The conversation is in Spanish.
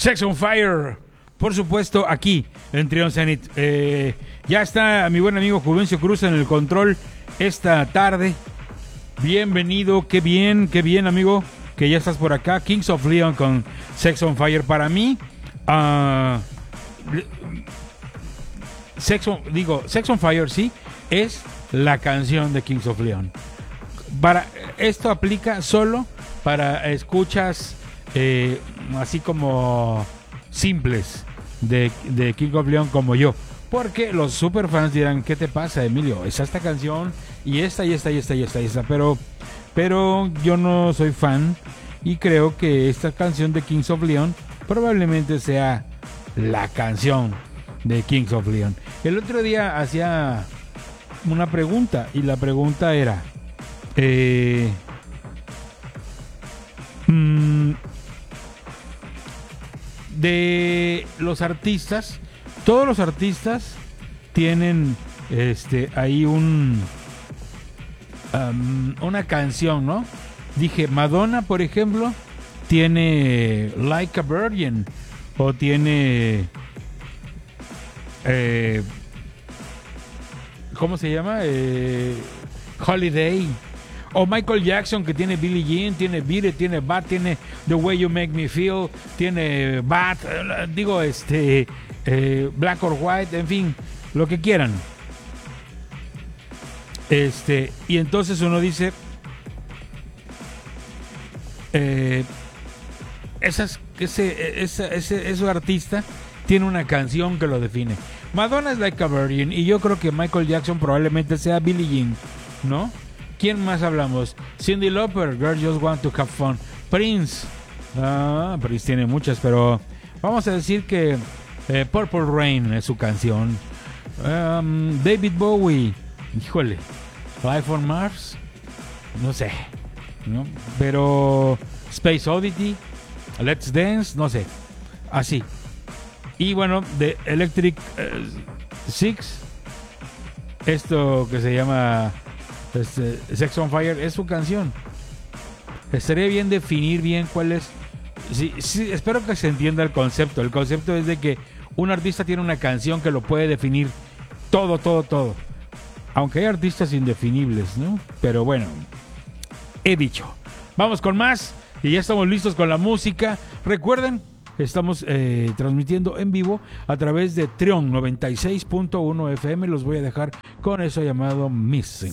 Sex on Fire, por supuesto, aquí en Trion Zenith. Ya está mi buen amigo Juvencio Cruz en el control esta tarde. Bienvenido, qué bien, amigo, que ya estás por acá. Kings of Leon con Sex on Fire. Para mí, Sex on Fire, sí, es la canción de Kings of Leon. Esto aplica solo para escuchas así como simples de King of Leon como yo, porque los superfans dirán: ¿qué te pasa, Emilio? Es esta canción y esta, pero yo no soy fan y creo que esta canción de Kings of Leon probablemente sea la canción de Kings of Leon. El otro día hacía una pregunta y la pregunta era de los artistas, todos los artistas tienen ahí una canción, ¿no? Dije, Madonna, por ejemplo, tiene Like a Virgin, o tiene ¿cómo se llama? Holiday. O Michael Jackson, que tiene Billie Jean, tiene Beat It, tiene Bad, tiene The Way You Make Me Feel, tiene Bad, Black or White, en fin, lo que quieran. Y entonces uno dice, ese artista tiene una canción que lo define. Madonna es Like a Virgin, y yo creo que Michael Jackson probablemente sea Billie Jean, ¿no? ¿Quién más hablamos? Cyndi Lauper, Girl Just Want to Have Fun. Prince. Prince tiene muchas, pero vamos a decir que Purple Rain es su canción. David Bowie. Híjole. Life on Mars. No sé, ¿no? Pero Space Oddity, Let's Dance, no sé. Así. Y bueno, de Electric Six, esto que se llama Sex on Fire, es su canción. Estaría bien definir bien cuál es. Sí, espero que se entienda el concepto. El concepto es de que un artista tiene una canción que lo puede definir todo. Aunque hay artistas indefinibles, ¿no? Pero bueno, he dicho. Vamos con más y ya estamos listos con la música. Recuerden, estamos transmitiendo en vivo a través de Trion 96.1 FM. Los voy a dejar con eso llamado Missing.